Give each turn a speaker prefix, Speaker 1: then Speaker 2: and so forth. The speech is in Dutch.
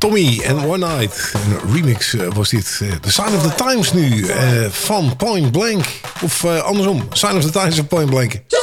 Speaker 1: Tommy en One Night. Een remix was dit. The Sign of the Times nu van Point Blank. Of andersom, Sign of the Times of Point Blank.